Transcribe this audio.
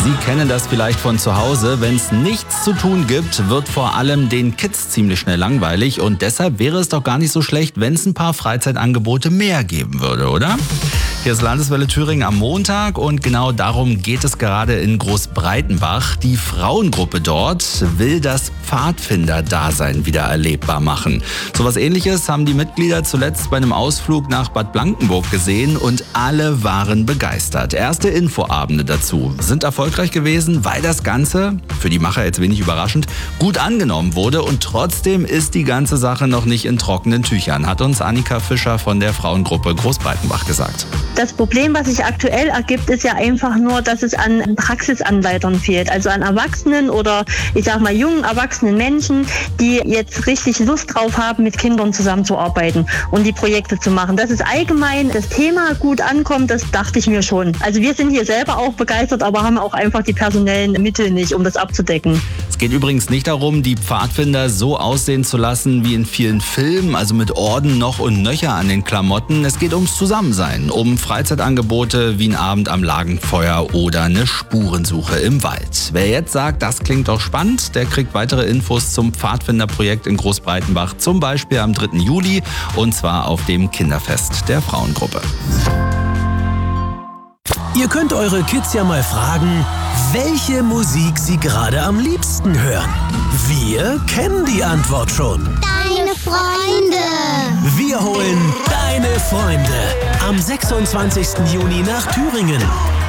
Sie kennen das vielleicht von zu Hause. Wenn es nichts zu tun gibt, wird vor allem den Kids ziemlich schnell langweilig. Und deshalb wäre es doch gar nicht so schlecht, wenn es ein paar Freizeitangebote mehr geben würde, oder? Hier ist Landeswelle Thüringen am Montag und genau darum geht es gerade in Großbreitenbach. Die Frauengruppe dort will das Pfadfinder-Dasein wieder erlebbar machen. So was Ähnliches haben die Mitglieder zuletzt bei einem Ausflug nach Bad Blankenburg gesehen und alle waren begeistert. Erste Infoabende dazu sind erfolgreich gewesen, weil das Ganze, für die Macher jetzt wenig überraschend, gut angenommen wurde und trotzdem ist die ganze Sache noch nicht in trockenen Tüchern, hat uns Annika Fischer von der Frauengruppe Großbreitenbach gesagt. Das Problem, was sich aktuell ergibt, ist ja einfach nur, dass es an Praxisanleitern fehlt. Also an Erwachsenen oder ich sag mal jungen, erwachsenen Menschen, die jetzt richtig Lust drauf haben, mit Kindern zusammenzuarbeiten und die Projekte zu machen. Dass es allgemein das Thema gut ankommt, das dachte ich mir schon. Also wir sind hier selber auch begeistert, aber haben auch einfach die personellen Mittel nicht, um das abzudecken. Es geht übrigens nicht darum, die Pfadfinder so aussehen zu lassen wie in vielen Filmen, also mit Orden noch und nöcher an den Klamotten. Es geht ums Zusammensein, um Freizeitangebote wie ein Abend am Lagerfeuer oder eine Spurensuche im Wald. Wer jetzt sagt, das klingt doch spannend, der kriegt weitere Infos zum Pfadfinderprojekt in Großbreitenbach, zum Beispiel am 3. Juli und zwar auf dem Kinderfest der Frauengruppe. Ihr könnt eure Kids ja mal fragen, welche Musik sie gerade am liebsten hören. Wir kennen die Antwort schon. Deine Freunde. Wir holen Deine Freunde am 26. Juni nach Thüringen.